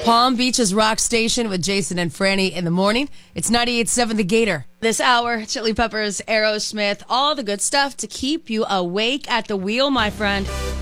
Palm Beach's Rock Station with Jason and Franny in the morning. It's 98.7 The Gator. This hour, Chili Peppers, Aerosmith, all the good stuff to keep you awake at the wheel, my friend.